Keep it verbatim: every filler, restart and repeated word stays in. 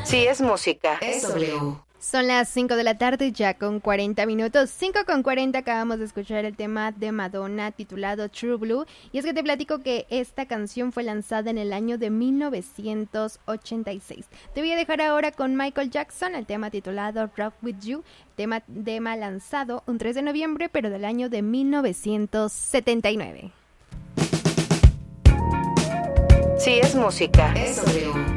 Si es música, es W. Son las cinco de la tarde ya con cuarenta minutos, cinco con cuarenta acabamos de escuchar el tema de Madonna titulado True Blue, y es que te platico que esta canción fue lanzada en el año de mil novecientos ochenta y seis. Te voy a dejar ahora con Michael Jackson, el tema titulado Rock With You, tema, tema lanzado un tres de noviembre pero del año de mil novecientos setenta y nueve. Si es música, es W.